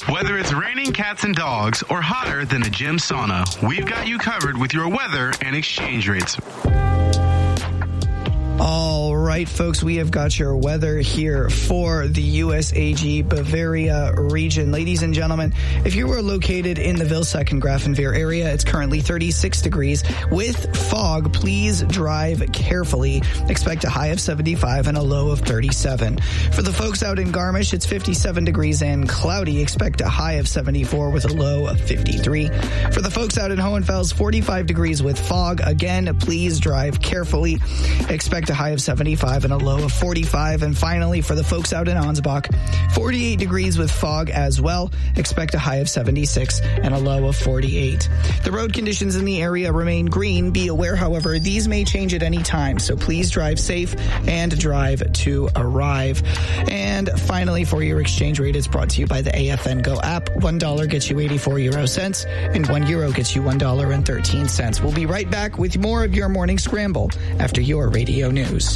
Whether it's raining cats and dogs or hotter than a gym sauna, we've got you covered with your weather and exchange rates. All right, folks, we have got your weather here for the USAG Bavaria region. Ladies and gentlemen, if you are located in the Vilseck and Grafenwehr area, it's currently 36 degrees. With fog, please drive carefully. Expect a high of 75 and a low of 37. For the folks out in Garmisch, it's 57 degrees and cloudy. Expect a high of 74 with a low of 53. For the folks out in Hohenfels, 45 degrees with fog. Again, please drive carefully. Expect a high of 75 and a low of 45. And finally, for the folks out in Ansbach, 48 degrees with fog as well. Expect a high of 76 and a low of 48. The road conditions in the area remain green. Be aware, however, these may change at any time. So please drive safe and drive to arrive. And finally, for your exchange rate, it's brought to you by the AFN Go app. $1 gets you 84 euro cents and €1 gets you $1.13. We'll be right back with more of your morning scramble after your radio news.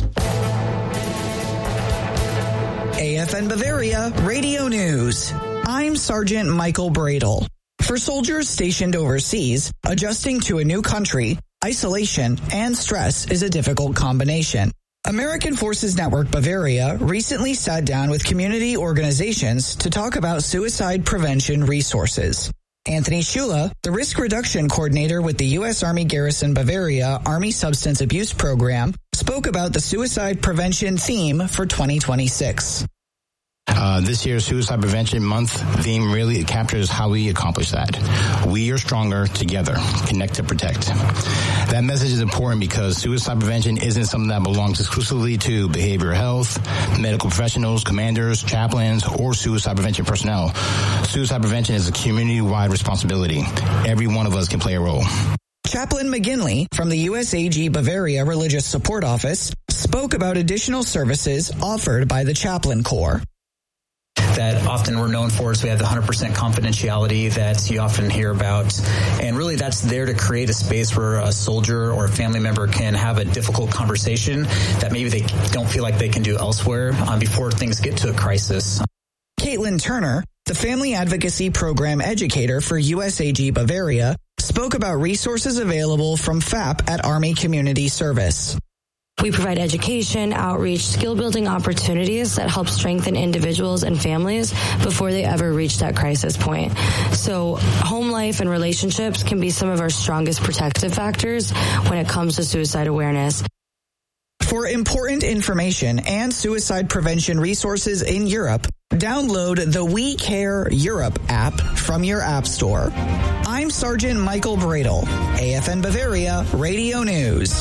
AFN Bavaria Radio News. I'm Sergeant Michael Bradle. For soldiers stationed overseas, adjusting to a new country, isolation, and stress is a difficult combination. American Forces Network Bavaria recently sat down with community organizations to talk about suicide prevention resources. Anthony Shula, the risk reduction coordinator with the U.S. Army Garrison Bavaria Army Substance Abuse Program, spoke about the suicide prevention theme for 2026. This year's Suicide Prevention Month theme really captures how we accomplish that. We are stronger together. Connect to protect. That message is important because suicide prevention isn't something that belongs exclusively to behavioral health, medical professionals, commanders, chaplains, or suicide prevention personnel. Suicide prevention is a community-wide responsibility. Every one of us can play a role. Chaplain McGinley from the USAG Bavaria Religious Support Office spoke about additional services offered by the Chaplain Corps. That often we're known for is we have the 100% confidentiality that you often hear about. And really that's there to create a space where a soldier or a family member can have a difficult conversation that maybe they don't feel like they can do elsewhere before things get to a crisis. Caitlin Turner, the Family Advocacy Program Educator for USAG Bavaria, spoke about resources available from FAP at Army Community Service. We provide education, outreach, skill-building opportunities that help strengthen individuals and families before they ever reach that crisis point. So home life and relationships can be some of our strongest protective factors when it comes to suicide awareness. For important information and suicide prevention resources in Europe, download the We Care Europe app from your app store. I'm Sergeant Michael Bradle, AFN Bavaria Radio News.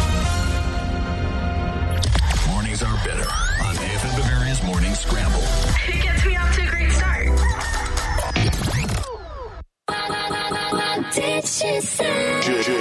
Are better on AFN Bavaria's Morning Scramble. It gets me off to a great start. What did she say?